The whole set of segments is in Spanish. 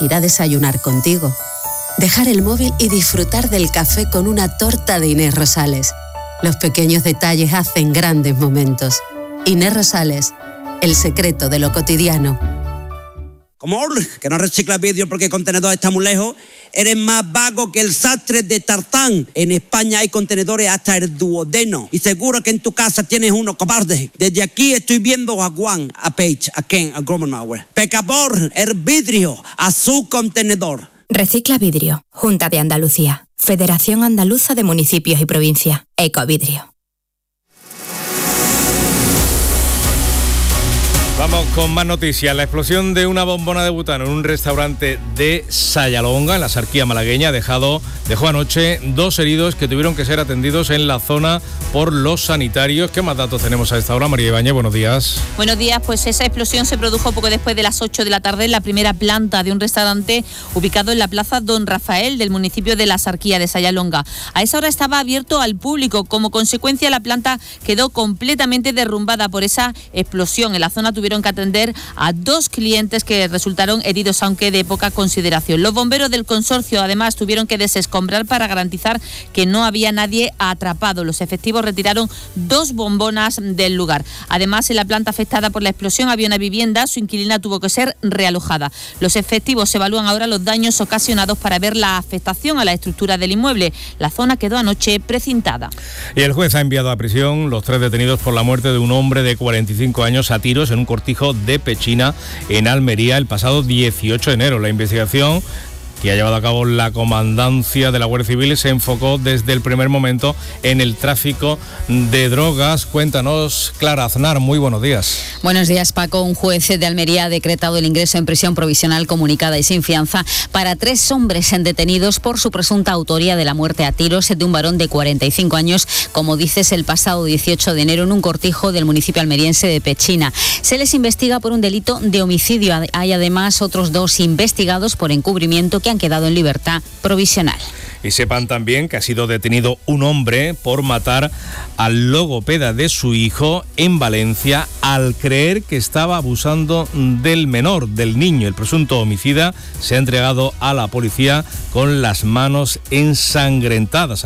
ir a desayunar contigo. Dejar el móvil y disfrutar del café con una torta de Inés Rosales. Los pequeños detalles hacen grandes momentos. Inés Rosales, el secreto de lo cotidiano. Como que no reciclas vidrio porque el contenedor está muy lejos, eres más vago que el sastre de Tarzán. En España hay contenedores hasta el duodeno y seguro que en tu casa tienes uno, cobarde. Desde aquí estoy viendo a Juan, a Paige, a Ken, a Gromenauer. Pecador, el vidrio, a su contenedor. Recicla vidrio. Junta de Andalucía. Federación Andaluza de Municipios y Provincias. Ecovidrio. Vamos con más noticias. La explosión de una bombona de butano en un restaurante de Sayalonga, en la Sarquía malagueña, dejó anoche 2 heridos que tuvieron que ser atendidos en la zona por los sanitarios. ¿Qué más datos tenemos a esta hora? María Ibáñez, buenos días. Buenos días, pues esa explosión se produjo poco después de las 8 de la tarde en la primera planta de un restaurante ubicado en la plaza Don Rafael del municipio de la Sarquía de Sayalonga. A esa hora estaba abierto al público. Como consecuencia, la planta quedó completamente derrumbada por esa explosión. En la zona tuvieron que atender a 2 clientes que resultaron heridos, aunque de poca consideración. Los bomberos del consorcio además tuvieron que desescombrar para garantizar que no había nadie atrapado. Los efectivos retiraron 2 bombonas del lugar. Además, en la planta afectada por la explosión había una vivienda, su inquilina tuvo que ser realojada. Los efectivos evalúan ahora los daños ocasionados para ver la afectación a la estructura del inmueble. La zona quedó anoche precintada. Y el juez ha enviado a prisión los 3 detenidos por la muerte de un hombre de 45 años a tiros en un cortijo de Pechina, en Almería, el pasado 18 de enero. La investigación que ha llevado a cabo la comandancia de la Guardia Civil se enfocó desde el primer momento en el tráfico de drogas. Cuéntanos, Clara Aznar, muy buenos días. Buenos días, Paco. Un juez de Almería ha decretado el ingreso en prisión provisional comunicada y sin fianza para 3 hombres detenidos por su presunta autoría de la muerte a tiros de un varón de 45 años, como dices, el pasado 18 de enero en un cortijo del municipio almeriense de Pechina. Se les investiga por un delito de homicidio. Hay además otros 2 investigados por encubrimiento que han quedado en libertad provisional. Y sepan también que ha sido detenido un hombre por matar al logopeda de su hijo en Valencia al creer que estaba abusando del menor, del niño. El presunto homicida se ha entregado a la policía con las manos ensangrentadas.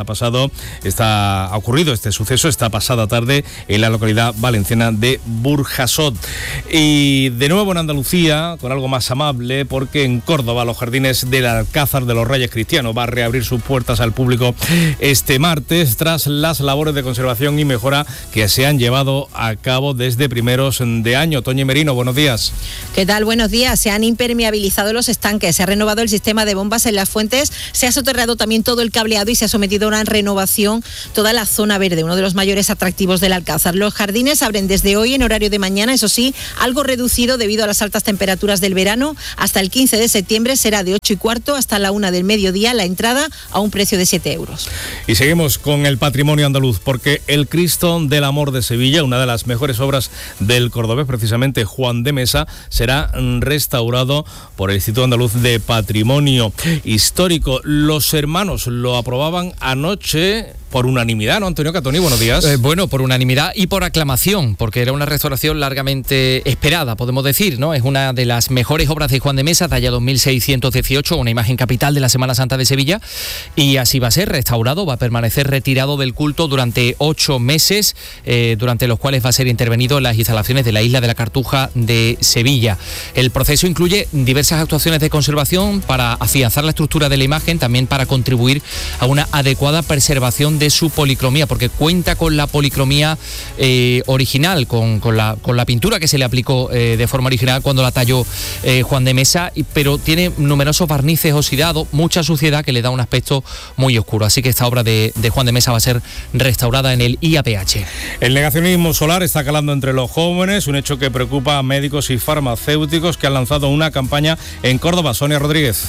Ha ocurrido este suceso esta pasada tarde en la localidad valenciana de Burjasot. Y de nuevo en Andalucía, con algo más amable, porque en Córdoba los jardines del Alcázar de los Reyes Cristianos va a reabrir sus puertas al público este martes tras las labores de conservación y mejora que se han llevado a cabo desde primeros de año. Toñi Merino, buenos días. ¿Qué tal? Buenos días. Se han impermeabilizado los estanques, se ha renovado el sistema de bombas en las fuentes, se ha soterrado también todo el cableado y se ha sometido a una renovación toda la zona verde, uno de los mayores atractivos del Alcázar. Los jardines abren desde hoy en horario de mañana, eso sí, algo reducido debido a las altas temperaturas del verano. Hasta el 15 de septiembre será de 8:15 hasta la 1 del mediodía la entrada a un precio de 7 euros. Y seguimos con el patrimonio andaluz, porque el Cristo del Amor de Sevilla, una de las mejores obras del cordobés, precisamente Juan de Mesa, será restaurado por el Instituto Andaluz de Patrimonio Histórico. Los hermanos lo aprobaban anoche por unanimidad, ¿no, Antonio Catoni? Buenos días. Bueno, por unanimidad y por aclamación, porque era una restauración largamente esperada, podemos decir, ¿no? Es una de las mejores obras de Juan de Mesa, talla 2618, una imagen capital de la Semana Santa de Sevilla, y así va a ser restaurado, va a permanecer retirado del culto durante 8 meses, durante los cuales va a ser intervenido en las instalaciones de la Isla de la Cartuja de Sevilla. El proceso incluye diversas actuaciones de conservación para afianzar la estructura de la imagen, también para contribuir a una adecuada preservación de su policromía, porque cuenta con la policromía original, con la pintura que se le aplicó de forma original cuando la talló Juan de Mesa, pero tiene numerosos barnices oxidados, mucha suciedad que le da un aspecto muy oscuro. Así que esta obra de Juan de Mesa va a ser restaurada en el IAPH. El negacionismo solar está calando entre los jóvenes, un hecho que preocupa a médicos y farmacéuticos que han lanzado una campaña en Córdoba. Sonia Rodríguez.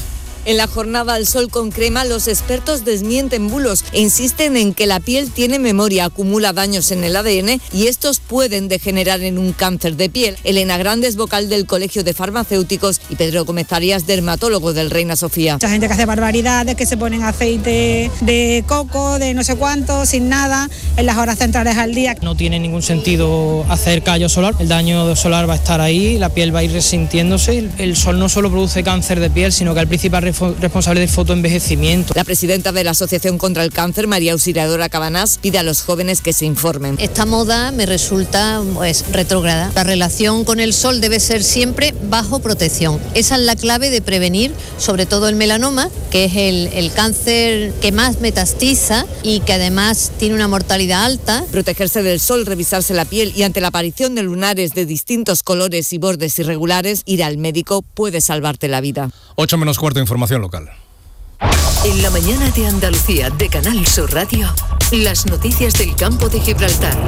En la jornada al sol con crema, los expertos desmienten bulos e insisten en que la piel tiene memoria, acumula daños en el ADN y estos pueden degenerar en un cáncer de piel. Elena Grandes, vocal del Colegio de Farmacéuticos, y Pedro Gómez Arias, dermatólogo del Reina Sofía. Mucha gente que hace barbaridades, que se ponen aceite de coco, de no sé cuánto, sin nada, en las horas centrales al día. No tiene ningún sentido hacer callo solar, el daño solar va a estar ahí, la piel va a ir resintiéndose. El sol no solo produce cáncer de piel, sino que es el principal responsable del fotoenvejecimiento. La presidenta de la Asociación contra el Cáncer, María Auxiliadora Cabanás, pide a los jóvenes que se informen. Esta moda me resulta retrógrada. La relación con el sol debe ser siempre bajo protección. Esa es la clave de prevenir, sobre todo el melanoma, que es el cáncer que más metastiza y que además tiene una mortalidad alta. Protegerse del sol, revisarse la piel y ante la aparición de lunares de distintos colores y bordes irregulares, ir al médico puede salvarte la vida. 8 menos cuarto, información local. En la mañana de Andalucía de Canal Sur Radio, las noticias del campo de Gibraltar.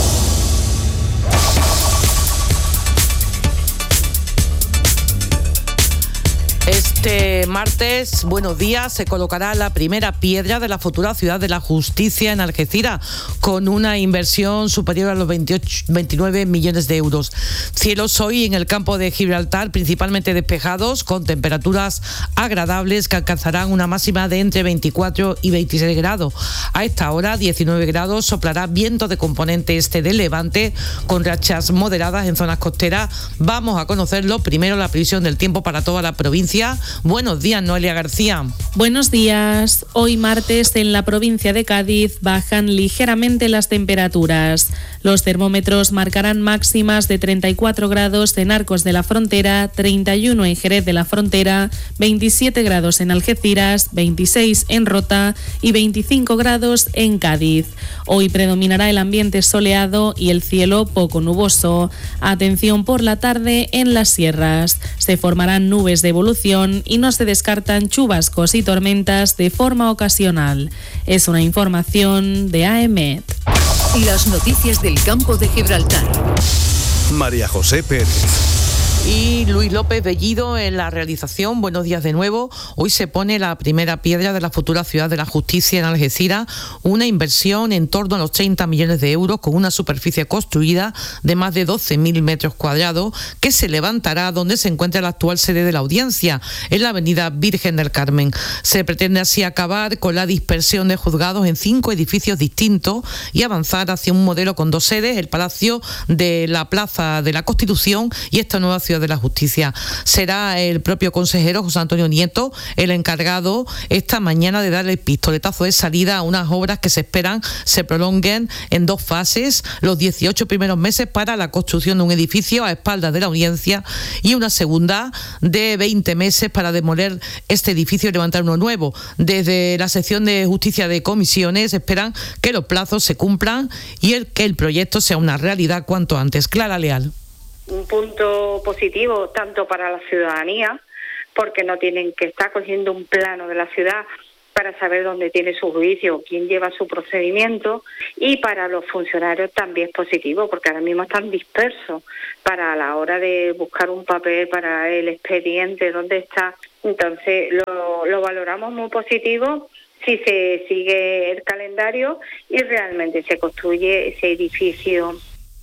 Este martes, buenos días, se colocará la primera piedra de la futura Ciudad de la Justicia en Algeciras, con una inversión superior a los 29 millones de euros. Cielos hoy en el campo de Gibraltar principalmente despejados, con temperaturas agradables que alcanzarán una máxima de entre 24 y 26 grados. A esta hora, 19 grados, soplará viento de componente este de levante, con rachas moderadas en zonas costeras. Vamos a conocerlo primero, la previsión del tiempo para toda la provincia. Buenos días, Noelia García. Buenos días. Hoy martes en la provincia de Cádiz bajan ligeramente las temperaturas. Los termómetros marcarán máximas de 34 grados en Arcos de la Frontera, 31 en Jerez de la Frontera, 27 grados en Algeciras, 26 en Rota y 25 grados en Cádiz. Hoy predominará el ambiente soleado y el cielo poco nuboso. Atención por la tarde en las sierras. Se formarán nubes de evolución y no se descartan chubascos y tormentas de forma ocasional. Es una información de AEMET. Las noticias del campo de Gibraltar. María José Pérez. Y Luis López Bellido en la realización. Buenos días de nuevo. Hoy se pone la primera piedra de la futura Ciudad de la Justicia en Algeciras, una inversión en torno a los 30 millones de euros con una superficie construida de más de 12.000 metros cuadrados que se levantará donde se encuentra la actual sede de la Audiencia, en la avenida Virgen del Carmen. Se pretende así acabar con la dispersión de juzgados en 5 edificios distintos y avanzar hacia un modelo con 2 sedes, el Palacio de la Plaza de la Constitución y esta nueva Ciudad de la Justicia. Será el propio consejero José Antonio Nieto el encargado esta mañana de dar el pistoletazo de salida a unas obras que se esperan se prolonguen en 2 fases, los 18 primeros meses para la construcción de un edificio a espaldas de la Audiencia y una segunda de 20 meses para demoler este edificio y levantar uno nuevo. Desde la sección de Justicia de Comisiones esperan que los plazos se cumplan y que el proyecto sea una realidad cuanto antes. Clara Leal. Un punto positivo tanto para la ciudadanía, porque no tienen que estar cogiendo un plano de la ciudad para saber dónde tiene su juicio, quién lleva su procedimiento, y para los funcionarios también es positivo, porque ahora mismo están dispersos para la hora de buscar un papel para el expediente, dónde está. Entonces lo valoramos muy positivo si se sigue el calendario y realmente se construye ese edificio.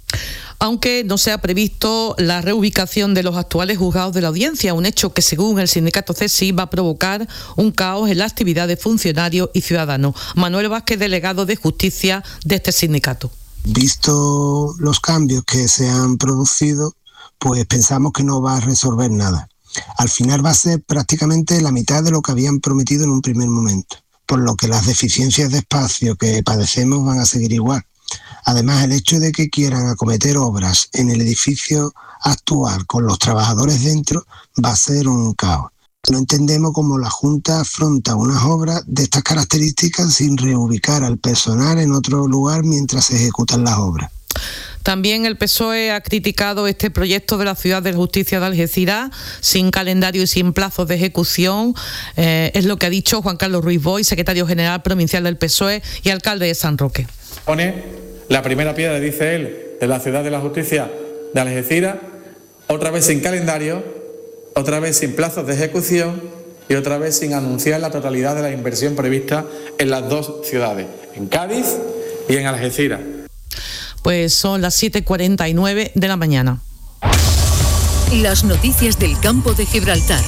Aunque no se ha previsto la reubicación de los actuales juzgados de la Audiencia, un hecho que según el sindicato CESI va a provocar un caos en la actividad de funcionarios y ciudadanos. Manuel Vázquez, delegado de Justicia de este sindicato. Visto los cambios que se han producido, pues pensamos que no va a resolver nada. Al final va a ser prácticamente la mitad de lo que habían prometido en un primer momento, por lo que las deficiencias de espacio que padecemos van a seguir igual. Además, el hecho de que quieran acometer obras en el edificio actual con los trabajadores dentro va a ser un caos. No entendemos cómo la Junta afronta unas obras de estas características sin reubicar al personal en otro lugar mientras se ejecutan las obras. También el PSOE ha criticado este proyecto de la Ciudad de Justicia de Algeciras, sin calendario y sin plazos de ejecución. Es lo que ha dicho Juan Carlos Ruiz Boix, secretario general provincial del PSOE y alcalde de San Roque. Pone la primera piedra, dice él, de la Ciudad de la Justicia de Algeciras, otra vez sin calendario, otra vez sin plazos de ejecución y otra vez sin anunciar la totalidad de la inversión prevista en las dos ciudades, en Cádiz y en Algeciras. Pues son las 7:49 de la mañana. Las noticias del campo de Gibraltar.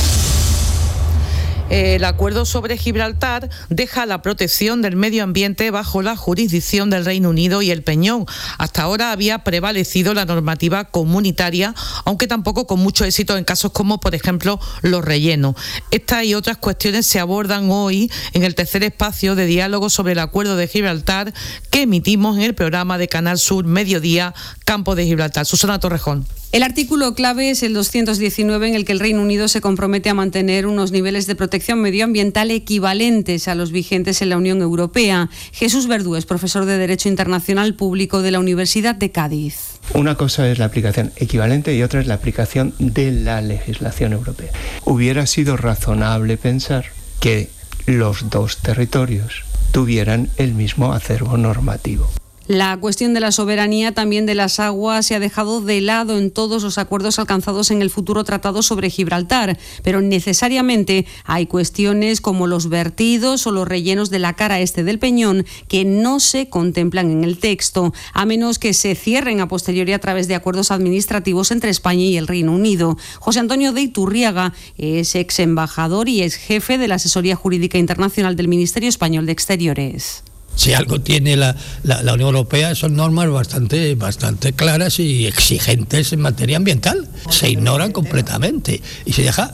El acuerdo sobre Gibraltar deja la protección del medio ambiente bajo la jurisdicción del Reino Unido y el Peñón. Hasta ahora había prevalecido la normativa comunitaria, aunque tampoco con mucho éxito en casos como, por ejemplo, los rellenos. Estas y otras cuestiones se abordan hoy en el tercer espacio de diálogo sobre el acuerdo de Gibraltar que emitimos en el programa de Canal Sur Mediodía, Campo de Gibraltar. Susana Torrejón. El artículo clave es el 219, en el que el Reino Unido se compromete a mantener unos niveles de protección medioambiental equivalentes a los vigentes en la Unión Europea. Jesús Verdú es profesor de Derecho Internacional Público de la Universidad de Cádiz. Una cosa es la aplicación equivalente y otra es la aplicación de la legislación europea. Hubiera sido razonable pensar que los dos territorios tuvieran el mismo acervo normativo. La cuestión de la soberanía también de las aguas se ha dejado de lado en todos los acuerdos alcanzados en el futuro tratado sobre Gibraltar, pero necesariamente hay cuestiones como los vertidos o los rellenos de la cara este del Peñón que no se contemplan en el texto, a menos que se cierren a posteriori a través de acuerdos administrativos entre España y el Reino Unido. José Antonio de Iturriaga es ex embajador y ex jefe de la Asesoría Jurídica Internacional del Ministerio Español de Exteriores. Si algo tiene la Unión Europea son normas bastante claras y exigentes en materia ambiental. Se ignoran completamente y se deja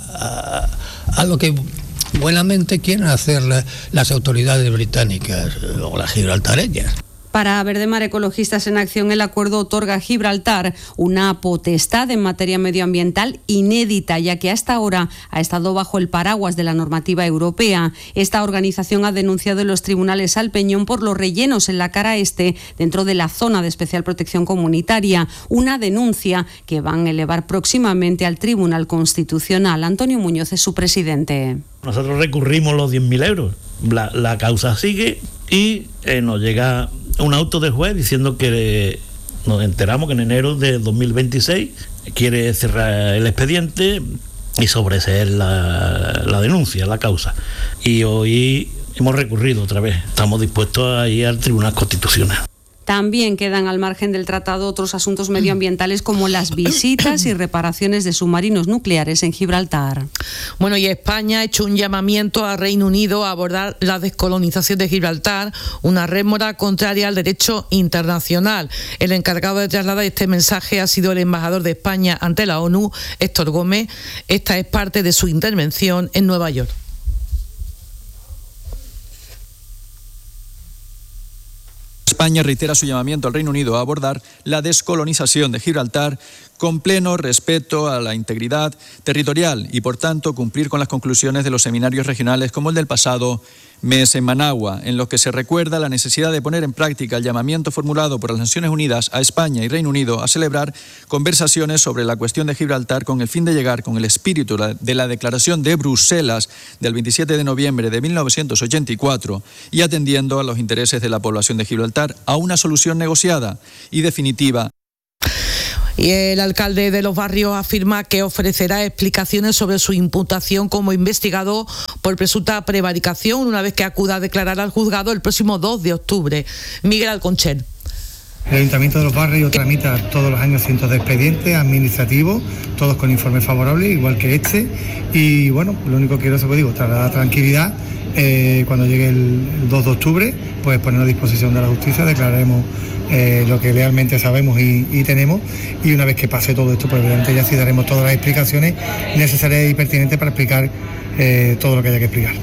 a lo que buenamente quieren hacer las autoridades británicas o las gibraltareñas. Para Verdemar Ecologistas en Acción, el acuerdo otorga a Gibraltar una potestad en materia medioambiental inédita, ya que hasta ahora ha estado bajo el paraguas de la normativa europea. Esta organización ha denunciado en los tribunales al Peñón por los rellenos en la cara este dentro de la zona de especial protección comunitaria, una denuncia que van a elevar próximamente al Tribunal Constitucional. Antonio Muñoz es su presidente. Nosotros recurrimos los 10.000 euros. La causa sigue y nos llega un auto del juez diciendo que nos enteramos que en enero de 2026 quiere cerrar el expediente y sobreseer la denuncia, la causa. Y hoy hemos recurrido otra vez. Estamos dispuestos a ir al Tribunal Constitucional. También quedan al margen del tratado otros asuntos medioambientales como las visitas y reparaciones de submarinos nucleares en Gibraltar. Bueno, y España ha hecho un llamamiento al Reino Unido a abordar la descolonización de Gibraltar, una rémora contraria al derecho internacional. El encargado de trasladar este mensaje ha sido el embajador de España ante la ONU, Héctor Gómez. Esta es parte de su intervención en Nueva York. España reitera su llamamiento al Reino Unido a abordar la descolonización de Gibraltar con pleno respeto a la integridad territorial y, por tanto, cumplir con las conclusiones de los seminarios regionales como el del pasado mes en Managua, en los que se recuerda la necesidad de poner en práctica el llamamiento formulado por las Naciones Unidas a España y Reino Unido a celebrar conversaciones sobre la cuestión de Gibraltar con el fin de llegar, con el espíritu de la Declaración de Bruselas del 27 de noviembre de 1984 y atendiendo a los intereses de la población de Gibraltar, a una solución negociada y definitiva. Y el alcalde de Los Barrios afirma que ofrecerá explicaciones sobre su imputación como investigado por presunta prevaricación una vez que acuda a declarar al juzgado el próximo 2 de octubre. Miguel Alconchel. El Ayuntamiento de Los Barrios tramita todos los años cientos de expedientes administrativos, todos con informes favorables, igual que este. Y bueno, lo único que quiero es, digo, trasladar tranquilidad. Cuando llegue el 2 de octubre, pues poner a disposición de la justicia, declararemos lo que realmente sabemos y tenemos, y una vez que pase todo esto, pues evidentemente ya sí daremos todas las explicaciones necesarias y pertinentes para explicar todo lo que haya que explicar.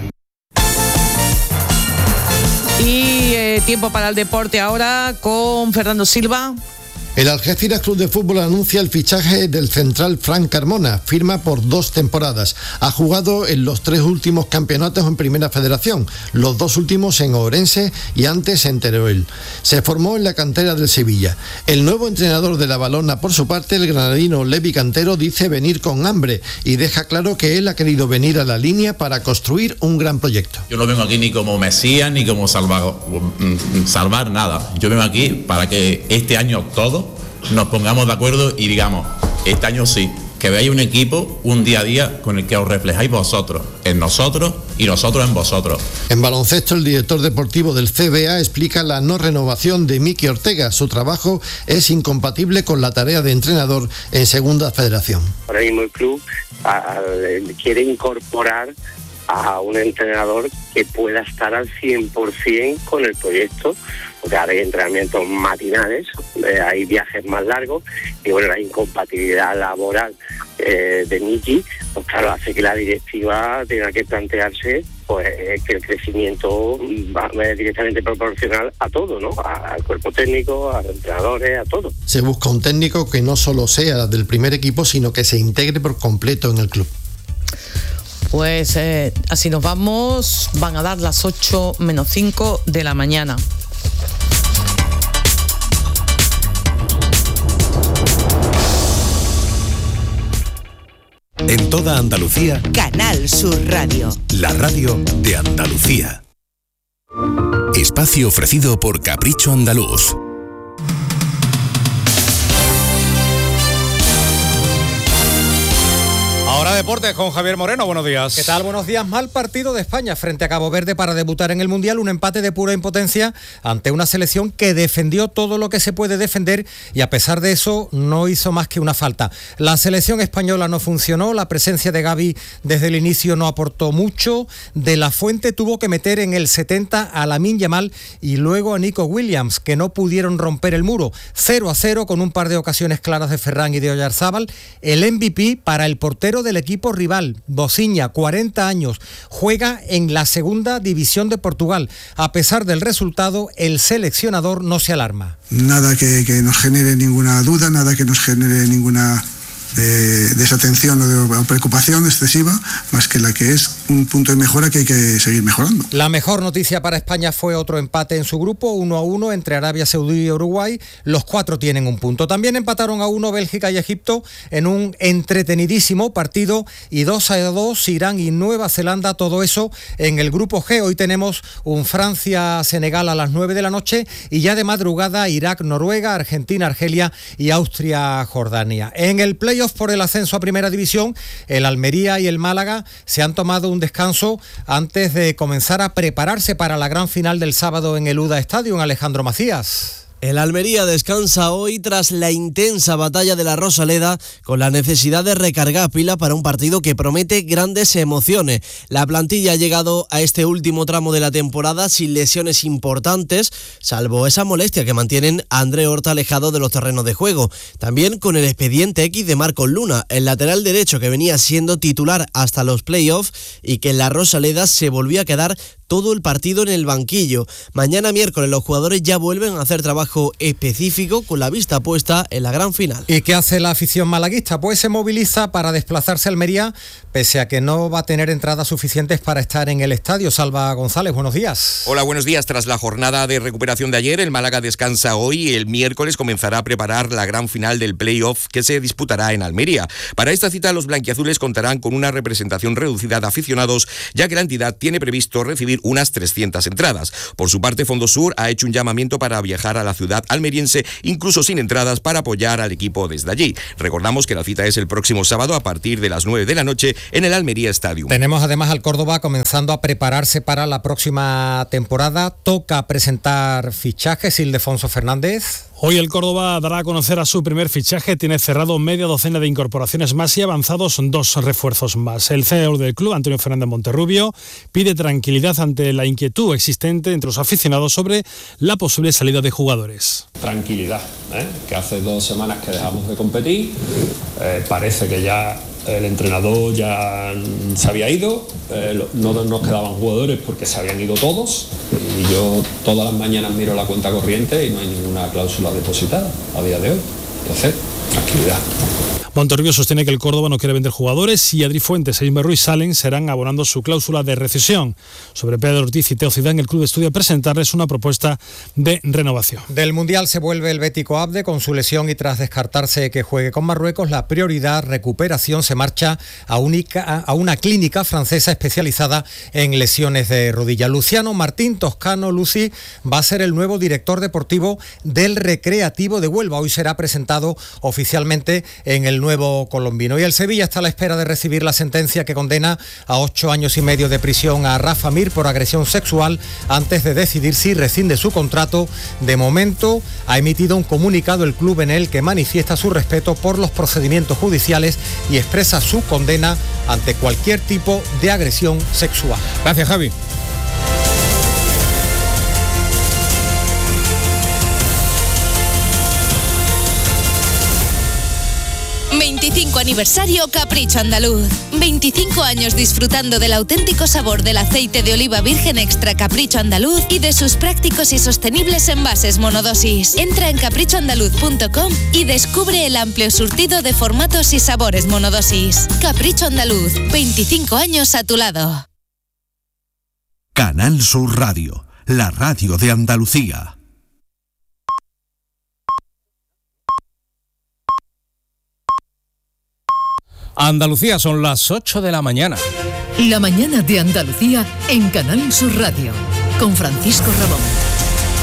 Y tiempo para el deporte ahora con Fernando Silva. El Algeciras Club de Fútbol anuncia el fichaje del central Frank Carmona, firma por 2 temporadas. Ha jugado en los 3 últimos campeonatos en Primera Federación, los 2 últimos en Ourense y antes en Teruel. Se formó en la cantera del Sevilla. El nuevo entrenador de la Valona, por su parte, el granadino Levi Cantero, dice venir con hambre y deja claro que él ha querido venir a la línea para construir un gran proyecto. Yo no vengo aquí ni como Mesías ni como salvar nada. Yo vengo aquí para que este año todos nos pongamos de acuerdo y digamos, este año sí, que veáis un equipo, un día a día con el que os reflejáis vosotros, en nosotros y nosotros en vosotros. En baloncesto, el director deportivo del CBA explica la no renovación de Miki Ortega. Su trabajo es incompatible con la tarea de entrenador en Segunda Federación. Ahora mismo el club quiere incorporar a un entrenador que pueda estar al 100% con el proyecto, porque ahora hay entrenamientos matinales, hay viajes más largos y bueno, la incompatibilidad laboral de Miki, pues claro, hace que la directiva tenga que plantearse pues que el crecimiento va directamente proporcional a todo, ¿no? Al cuerpo técnico, a los entrenadores, a todo. Se busca un técnico que no solo sea del primer equipo, sino que se integre por completo en el club. Pues así nos vamos, van a dar las 8 menos 5 de la mañana. En toda Andalucía, Canal Sur Radio. la radio de Andalucía. Espacio ofrecido por Capricho Andaluz. Ahora deportes con Javier Moreno, buenos días. ¿Qué tal? Buenos días. Mal partido de España frente a Cabo Verde para debutar en el Mundial, un empate de pura impotencia ante una selección que defendió todo lo que se puede defender y a pesar de eso no hizo más que una falta. La selección española no funcionó, la presencia de Gavi desde el inicio no aportó mucho, De la Fuente tuvo que meter en el 70 a Lamine Yamal y luego a Nico Williams, que no pudieron romper el muro. 0-0 con un par de ocasiones claras de Ferran y de Oyarzábal. El MVP para el portero del equipo rival, Bociña, 40 años, juega en la segunda división de Portugal. A pesar del resultado, el seleccionador no se alarma. Nada que nos genere ninguna duda, nada que nos genere ninguna desatención o preocupación excesiva, más que la que es un punto de mejora que hay que seguir mejorando. La mejor noticia para España fue otro empate en su grupo, 1-1 entre Arabia Saudí y Uruguay. Los 4 tienen un punto. También empataron a 1 Bélgica y Egipto en un entretenidísimo partido y 2-2 Irán y Nueva Zelanda, todo eso en el grupo G. Hoy tenemos un Francia-Senegal a las 9 de la noche y ya de madrugada Irak-Noruega, Argentina-Argelia y Austria-Jordania. En el playoff por el ascenso a Primera División, el Almería y el Málaga se han tomado un descanso antes de comenzar a prepararse para la gran final del sábado en el UDA Stadium. Alejandro Macías. El Almería descansa hoy tras la intensa batalla de la Rosaleda con la necesidad de recargar pila para un partido que promete grandes emociones. La plantilla ha llegado a este último tramo de la temporada sin lesiones importantes, salvo esa molestia que mantienen a André Horta alejado de los terrenos de juego. También con el expediente X de Marcos Luna, el lateral derecho que venía siendo titular hasta los playoffs y que en la Rosaleda se volvió a quedar todo el partido en el banquillo. Mañana miércoles los jugadores ya vuelven a hacer trabajo específico con la vista puesta en la gran final. ¿Y qué hace la afición malaguista? Pues se moviliza para desplazarse a Almería, pese a que no va a tener entradas suficientes para estar en el estadio. Salva González, buenos días. Hola, buenos días. Tras la jornada de recuperación de ayer, el Málaga descansa hoy y el miércoles comenzará a preparar la gran final del playoff que se disputará en Almería. Para esta cita los blanquiazules contarán con una representación reducida de aficionados, ya que la entidad tiene previsto recibir unas 300 entradas. Por su parte, Fondosur ha hecho un llamamiento para viajar a la ciudad almeriense, incluso sin entradas, para apoyar al equipo desde allí. Recordamos que la cita es el próximo sábado a partir de las 9 de la noche en el Almería Stadium. Tenemos además al Córdoba comenzando a prepararse para la próxima temporada. Toca presentar fichajes. Ildefonso Fernández. Hoy el Córdoba dará a conocer a su primer fichaje, tiene cerrado media docena de incorporaciones más y avanzados 2 refuerzos más. El CEO del club, Antonio Fernández Monterrubio, pide tranquilidad ante la inquietud existente entre los aficionados sobre la posible salida de jugadores. Tranquilidad, que hace 2 semanas que dejamos de competir, parece que ya el entrenador ya se había ido, no nos quedaban jugadores porque se habían ido todos y yo todas las mañanas miro la cuenta corriente y no hay ninguna cláusula depositada a día de hoy. Entonces, tranquilidad. Monterrubio sostiene que el Córdoba no quiere vender jugadores y Adri Fuentes e Ismer Ruiz Salen serán abonando su cláusula de rescisión. Sobre Pedro Ortiz y Teo Zidane, el club estudia presentarles una propuesta de renovación. Del Mundial se vuelve el bético Abde con su lesión y tras descartarse que juegue con Marruecos, la prioridad recuperación se marcha a una clínica francesa especializada en lesiones de rodilla. Luciano Martín Toscano Luci va a ser el nuevo director deportivo del Recreativo de Huelva. Hoy será presentado oficialmente en el nuevo nuevo colombino. Y el Sevilla está a la espera de recibir la sentencia que condena a 8 años y medio de prisión a Rafa Mir por agresión sexual antes de decidir si rescinde su contrato. De momento ha emitido un comunicado el club en el que manifiesta su respeto por los procedimientos judiciales y expresa su condena ante cualquier tipo de agresión sexual. Gracias, Javi. 25 aniversario Capricho Andaluz. 25 años disfrutando del auténtico sabor del aceite de oliva virgen extra Capricho Andaluz y de sus prácticos y sostenibles envases monodosis. Entra en caprichoandaluz.com y descubre el amplio surtido de formatos y sabores monodosis. Capricho Andaluz, 25 años a tu lado. Canal Sur Radio, la radio de Andalucía. Andalucía, son las 8 de la mañana. La mañana de Andalucía en Canal Sur Radio, con Francisco Ramón.